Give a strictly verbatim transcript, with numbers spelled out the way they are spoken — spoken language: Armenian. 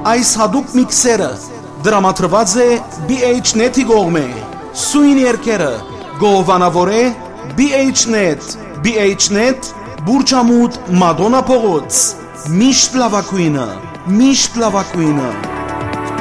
Այս հատուկ միքսերը դրամատրված է բի էյչ նեթի կողմէ։ Սույն երկերը գովանավոր է բի էյչ նեթ, բի էյչ նեթ Բուրջամուտ Մադոնա փողոց։ Միշտ լավակույնը, միշտ լավակույնը։